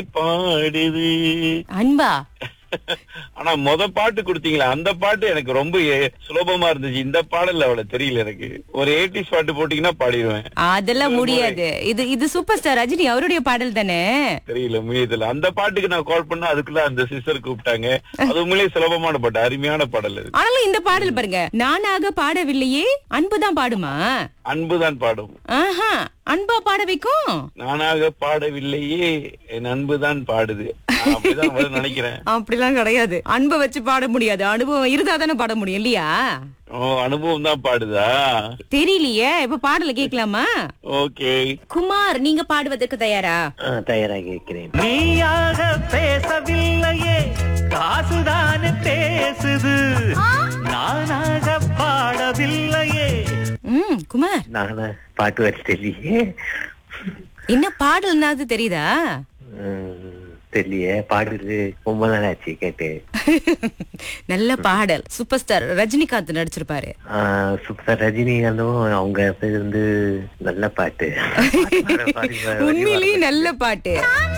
பாடுது. அன்பா? ஆனா பாட்டு கொடுத்தீங்களா, அந்த பாட்டு எனக்கு ரொம்ப சுலபமா இருந்துச்சு. இந்த பாடல் அவ்வளவு தெரியல எனக்கு. ஒரு 80s பாட்டு போட்டீங்கன்னா பாடிடுவேன். அதெல்லாம் முடியாது. இது சூப்பர் ஸ்டார் ரஜினி அவருடைய பாடல் தானே? தெரியல முயதில்ல. அந்த பாட்டுக்கு நான் கால் பண்ணா அதுக்குள்ள அந்த சிஸ்டர் கூப்பிட்டாங்க. அது உண்மையிலேயே சுலபமான பாட்டு, அருமையான பாடல் அது. ஆனாலும் இந்த பாடல் பாருங்க, நானாக பாடவில்லையே அன்புதான் பாடுமா? அன்புதான் பாடும். ஆஹா, அன்பா பாட வைக்கும். நானாக பாடவில்லையே என் அன்புதான் பாடுது. அப்படிதான் வரும்னு நினைக்கிறேன். அப்படிலாம் கிடையாது. அன்பை வச்சு பாட முடியாது, அனுபவம் இருந்தா தானே பாட முடியும் இல்லையா? அனுபவம் தான் பாடுதா? தெரியலையே, இப்ப பாடல கேட்கலாமா? ஓகே. குமார், நீங்க பாடுவதற்கு தயாரா? தயாராக இருக்கிறேன். நீயாக பேசவில்லையே, காசுதான் பேசுது. நானாக பாடவில்லையே. குமார், நானா பாட்டு வச்சு இல்லையே. என்ன பாடல்னாது தெரியுதா? தெரியலையே, பாடுறது ரொம்ப நாள் ஆச்சு கேட்டு. நல்ல பாடல். சூப்பர் ஸ்டார் ரஜினிகாந்த் நடிச்சிருப்பாரு. சூப்பர் ரஜினிகாந்தும் அவங்க பேர் வந்து நல்ல பாட்டு. உண்மையிலேயே நல்ல பாட்டு.